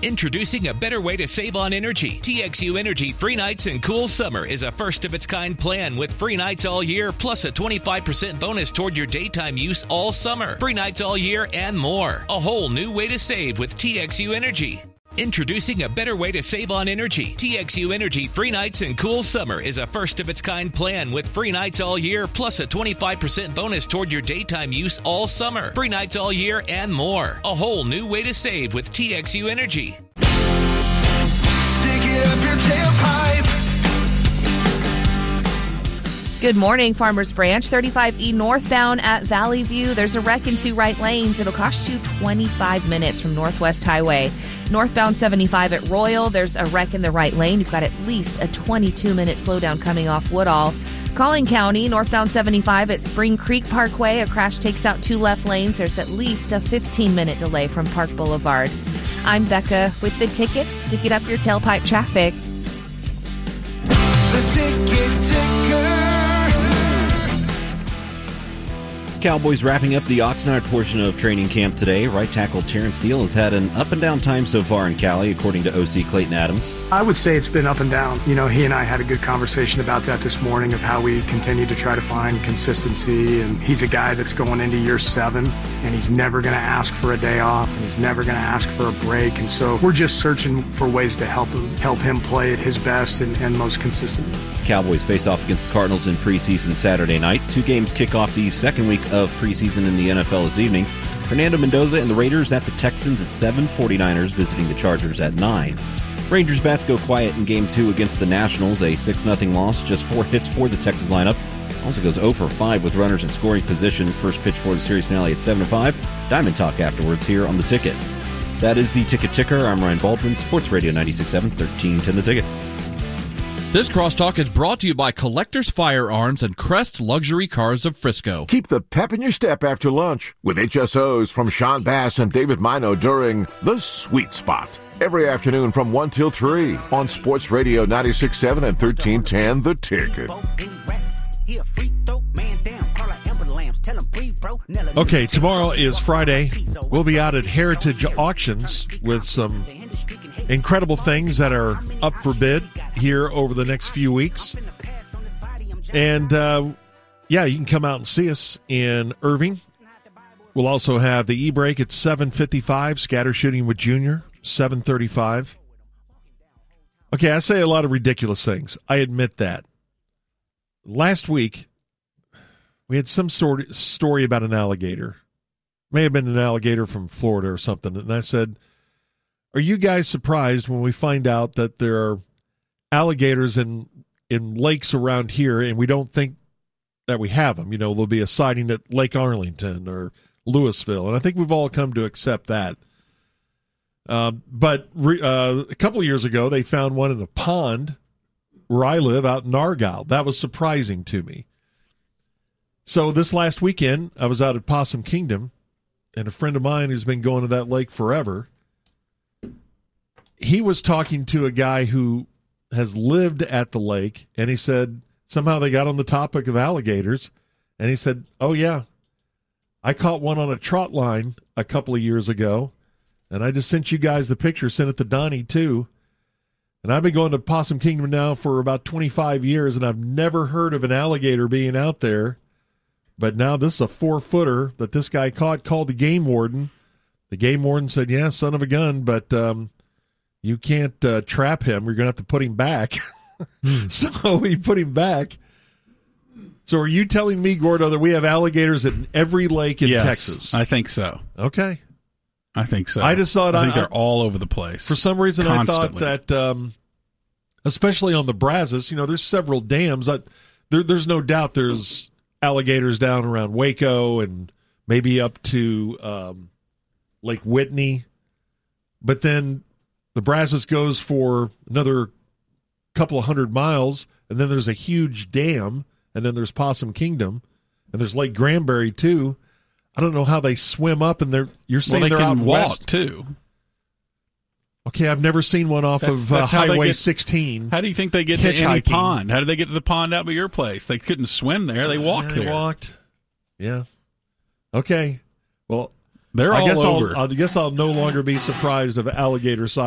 Introducing a better way to save on energy. TXU Energy Free Nights and Cool Summer is a first-of-its-kind plan with free nights all year, plus a 25% bonus toward your daytime use all summer. Free nights all year and more. A whole new way to save with TXU Energy. Introducing a better way to save on energy. TXU Energy Free Nights and Cool Summer is a first-of-its-kind plan with free nights all year, plus a 25% bonus toward your daytime use all summer. Free nights all year and more. A whole new way to save with TXU Energy. Stick it up your tailpipe. Good morning, Farmers Branch, 35E northbound at Valley View. There's a wreck in two right lanes. It'll cost you 25 minutes from Northwest Highway. Northbound 75 at Royal, there's a wreck in the right lane. You've got at least a 22-minute slowdown coming off Woodall. Collin County, northbound 75 at Spring Creek Parkway. A crash takes out two left lanes. There's at least a 15-minute delay from Park Boulevard. I'm Becca with the tickets to get up your tailpipe traffic. The ticket ticker. Cowboys wrapping up the Oxnard portion of training camp today. Right tackle Terrence Steele has had an up-and-down time so far in Cali, according to OC Clayton Adams. I would say it's been up and down. You know, he and I had a good conversation about that this morning, of how we continue to try to find consistency. And he's a guy that's going into year 7, and he's never going to ask for a day off, and he's never going to ask for a break. And so we're just searching for ways to help him play at his best and most consistent. Cowboys face off against the Cardinals in preseason Saturday night. 2 games kick off the second week of preseason in the NFL this evening. Fernando Mendoza and the Raiders at the Texans at 7, 49ers visiting the Chargers at 9. Rangers bats go quiet in Game 2 against the Nationals, a 6-0 loss, just 4 hits for the Texas lineup. Also goes 0 for 5 with runners in scoring position. First pitch for the series finale at 7-5. Diamond Talk afterwards here on The Ticket. That is the Ticket Ticker. I'm Ryan Baldwin, Sports Radio 96.7, 1310 The Ticket. This crosstalk is brought to you by Collectors Firearms and Crest Luxury Cars of Frisco. Keep the pep in your step after lunch with HSOs from Sean Bass and David Mino during The Sweet Spot. Every afternoon from 1 till 3 on Sports Radio 96.7 and 1310 The Ticket. Okay, tomorrow is Friday. We'll be out at Heritage Auctions with some incredible things that are up for bid here over the next few weeks. And, you can come out and see us in Irving. We'll also have the E-Break at 7:55, scatter shooting with Junior, 7:35. Okay, I say a lot of ridiculous things. I admit that. Last week, we had some story about an alligator. May have been an alligator from Florida or something. And I said, are you guys surprised when we find out that there are alligators in lakes around here and we don't think that we have them? You know, there'll be a sighting at Lake Arlington or Louisville, and I think we've all come to accept that. But a couple of years ago, they found one in a pond where I live out in Argyle. That was surprising to me. So this last weekend, I was out at Possum Kingdom, and a friend of mine who's been going to that lake forever, he was talking to a guy who has lived at the lake, and he said somehow they got on the topic of alligators, and he said, oh, yeah, I caught one on a trot line a couple of years ago, and I just sent you guys the picture, sent it to Donnie, too. And I've been going to Possum Kingdom now for about 25 years, and I've never heard of an alligator being out there. But now this is a 4-footer that this guy caught, called the game warden. The game warden said, yeah, son of a gun, but you can't trap him. You're going to have to put him back. So he put him back. So are you telling me, Gordo, that we have alligators in every lake in Texas? I think so. Okay. I think so. I just thought I think they're all over the place. For some reason, constantly. I thought that, especially on the Brazos, there's several dams. There's no doubt there's alligators down around Waco and maybe up to Lake Whitney. But then the Brazos goes for another couple of 100 miles, and then there's a huge dam, and then there's Possum Kingdom, and there's Lake Granbury, too. I don't know how they swim up, and you're saying they they're can out walk west, too. Okay, I've never seen one off of Highway 16. How do you think they get to any pond? How did they get to the pond out by your place? They couldn't swim there. They walked there. They walked. Yeah. Okay. Well, they're all over. I guess I'll no longer be surprised of alligator size.